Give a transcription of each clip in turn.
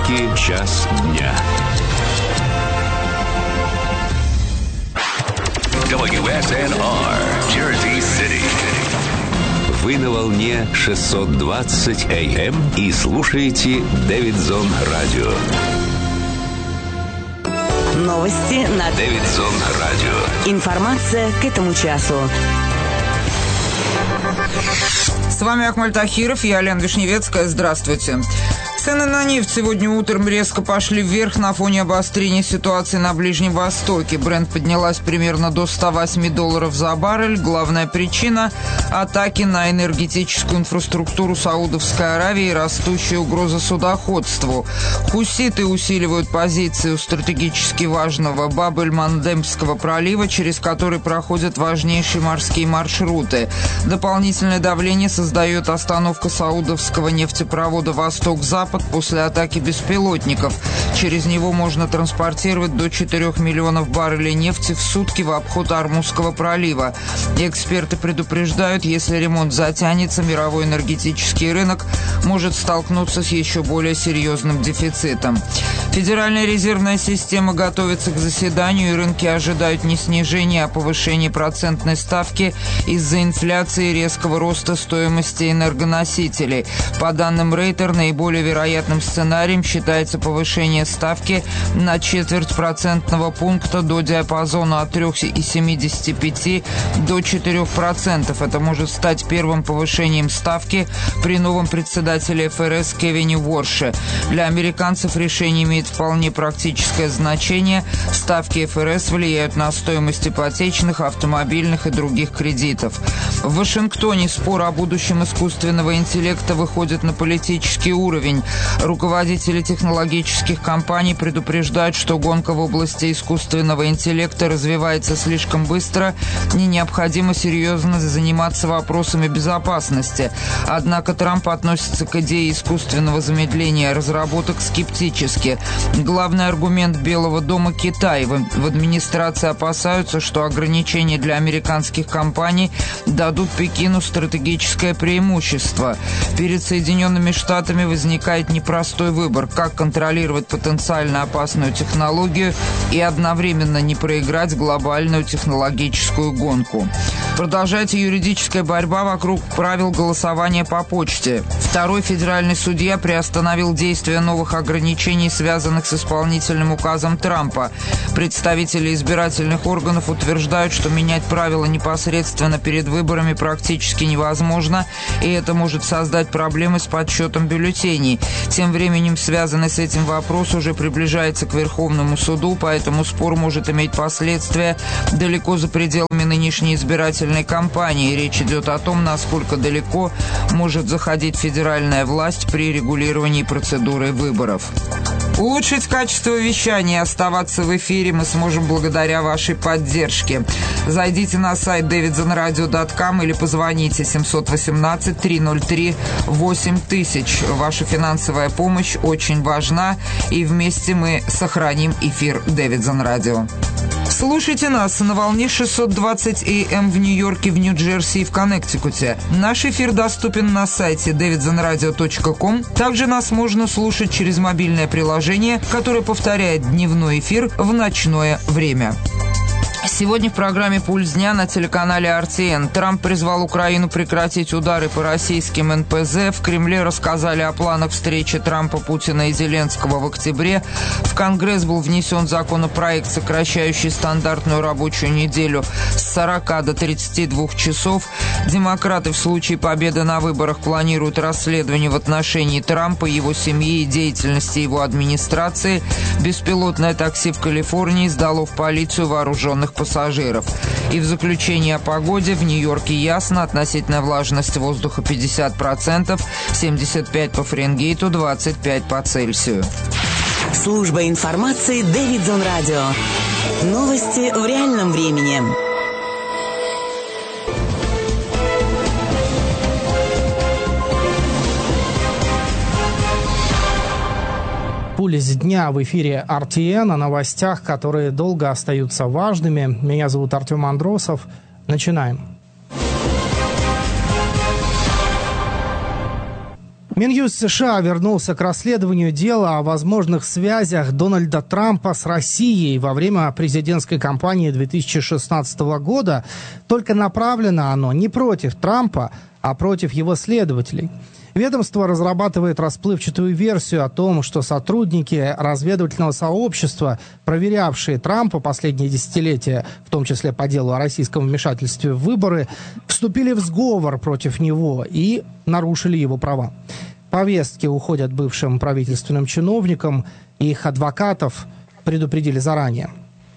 Нью-Йорке час дня. WSNR, Jersey City. Вы на волне 620 AM и слушаете Дэвидсон Радио. Новости на Дэвидсон Радио. Информация к этому часу. С вами Акмаль Тахиров, я Лена Вишневецкая. Здравствуйте. Цены на нефть сегодня утром резко пошли вверх на фоне обострения ситуации на Ближнем Востоке. Брент поднялась примерно до $108 за баррель. Главная причина – атаки на энергетическую инфраструктуру Саудовской Аравии и растущая угроза судоходству. Хуситы усиливают позиции у стратегически важного Баб-эль-Мандебского пролива, через который проходят важнейшие морские маршруты. Дополнительное давление создает остановка саудовского нефтепровода «Восток-Запад» после атаки беспилотников. Через него можно транспортировать до 4 миллионов баррелей нефти в сутки в обход Ормузского пролива. Эксперты предупреждают, если ремонт затянется, мировой энергетический рынок может столкнуться с еще более серьезным дефицитом. Федеральная резервная система готовится к заседанию, и рынки ожидают не снижения, а повышения процентной ставки из-за инфляции и резкого роста стоимости энергоносителей. По данным Рейтер, наиболее вероятным сценарием считается повышение ставки на 0,25 пункта до диапазона от 3,75 до 4%. Это может стать первым повышением ставки при новом председателе ФРС Кевине Уорше. Для американцев решение имеет вполне практическое значение. Ставки ФРС влияют на стоимость ипотечных, автомобильных и других кредитов. В Вашингтоне спор о будущем искусственного интеллекта выходит на политический уровень. Руководители технологических компаний предупреждают, что гонка в области искусственного интеллекта развивается слишком быстро и необходимо серьезно заниматься вопросами безопасности. Однако Трамп относится к идее искусственного замедления разработок скептически. Главный аргумент Белого дома – Китай. В администрации опасаются, что ограничения для американских компаний дадут Пекину стратегическое преимущество. Перед Соединенными Штатами возникает непростой выбор, как контролировать потенциально опасную технологию и одновременно не проиграть глобальную технологическую гонку. Продолжается юридическая борьба вокруг правил голосования по почте. Второй федеральный судья приостановил действие новых ограничений, связанных с исполнительным указом Трампа. Представители избирательных органов утверждают, что менять правила непосредственно перед выборами практически невозможно, и это может создать проблемы с подсчетом бюллетеней. Тем временем связанный с этим вопрос уже приближается к Верховному суду, поэтому спор может иметь последствия далеко за пределами нынешней избирательной кампании. Речь идет о том, насколько далеко может заходить федеральная власть при регулировании процедуры выборов. Улучшить качество вещания и оставаться в эфире мы сможем благодаря вашей поддержке. Зайдите на сайт davidsonradio.com или позвоните 718-303-8000. Ваша финансовая помощь очень важна, и вместе мы сохраним эфир Дэвидсон Радио. Слушайте нас на волне 620 AM в Нью-Йорке, в Нью-Джерси и в Коннектикуте. Наш эфир доступен на сайте davidsonradio.com. Также нас можно слушать через мобильное приложение, которое повторяет дневной эфир в ночное время. Сегодня в программе «Пульс дня» на телеканале RTN. Трамп призвал Украину прекратить удары по российским НПЗ. В Кремле рассказали о планах встречи Трампа, Путина и Зеленского в октябре. В Конгресс был внесен законопроект, сокращающий стандартную рабочую неделю с 40 до 32 часов. Демократы в случае победы на выборах планируют расследование в отношении Трампа, его семьи и деятельности его администрации. Беспилотное такси в Калифорнии сдало в полицию вооруженных пассажиров. И в заключение о погоде. В Нью-Йорке ясно, относительная влажность воздуха 50%, 75 по Фаренгейту, 25 по Цельсию. Служба информации Дэвидсон Радио. Новости в реальном времени. «Пульс дня» в эфире RTN о новостях, которые долго остаются важными. Меня зовут Артем Андросов. Начинаем. Минюст США вернулся к расследованию дела о возможных связях Дональда Трампа с Россией во время президентской кампании 2016 года. Только направлено оно не против Трампа, а против его следователей. Ведомство разрабатывает расплывчатую версию о том, что сотрудники разведывательного сообщества, проверявшие Трампа последние десятилетия, в том числе по делу о российском вмешательстве в выборы, вступили в сговор против него и нарушили его права. Повестки уходят бывшим правительственным чиновникам, и их адвокатов предупредили заранее.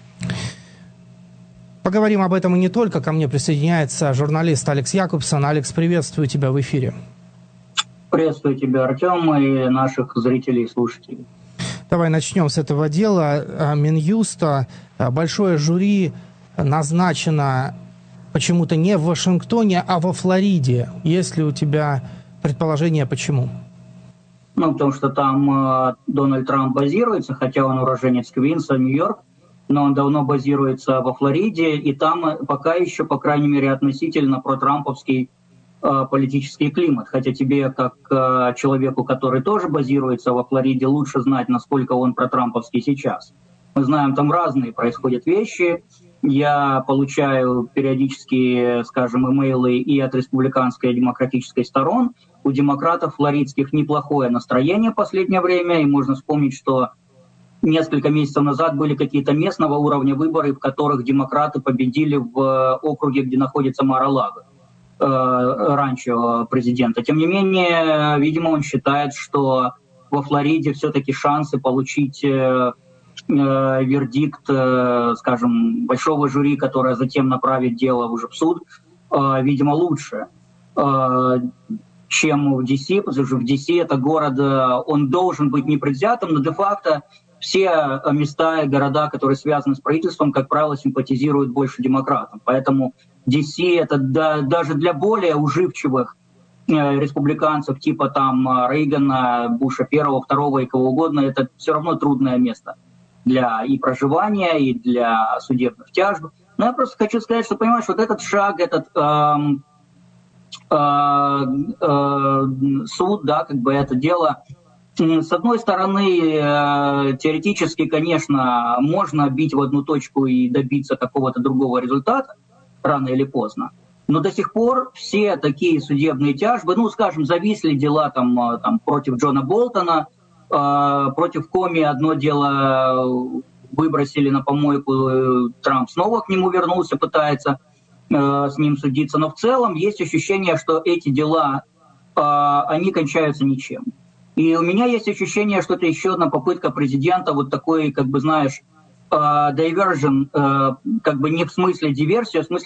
Поговорим об этом и не только. Ко мне присоединяется журналист Алекс Якобсон. Алекс, приветствую тебя в эфире. Приветствую тебя, Артем, и наших зрителей и слушателей. Давай начнем с этого дела. Минюста. Большое жюри назначено почему-то не в Вашингтоне, а во Флориде. Есть ли у тебя предположение, почему? Потому что там Дональд Трамп базируется, хотя он уроженец Квинса, Нью-Йорк, но он давно базируется во Флориде, и там пока еще, по крайней мере, относительно протрамповский политический климат. Хотя тебе, как человеку, который тоже базируется во Флориде, лучше знать, насколько он протрамповский сейчас. Мы знаем, там разные происходят вещи. Я получаю периодически, скажем, имейлы и от республиканской, и демократической сторон. У демократов флоридских неплохое настроение в последнее время, и можно вспомнить, что несколько месяцев назад были какие-то местного уровня выборы, в которых демократы победили в округе, где находится Мар-а-Лаго, ранчо президента. Тем не менее, видимо, он считает, что во Флориде все-таки шансы получить вердикт, скажем, большого жюри, которое затем направит дело уже в суд, видимо, лучше, чем в DC, потому что в DC это город, он должен быть непредвзятым, но де-факто все места и города, которые связаны с правительством, как правило, симпатизируют больше демократам. Поэтому DC это даже для более уживчивых республиканцев типа там Рейгана, Буша первого, второго и кого угодно, это все равно трудное место для и проживания, и для судебных тяжб. Но я просто хочу сказать, что, понимаешь, вот этот шаг, этот суд, да, как бы это дело, с одной стороны, теоретически, конечно, можно бить в одну точку и добиться какого-то другого результата, рано или поздно. Но до сих пор все такие судебные тяжбы, скажем, зависли дела там против Джона Болтона, против Коми одно дело выбросили на помойку, Трамп снова к нему вернулся, пытается с ним судиться. Но в целом есть ощущение, что эти дела, они кончаются ничем. И у меня есть ощущение, что это еще одна попытка президента вот такой, как бы, знаешь, diversion, как бы не в смысле диверсии, а в смысле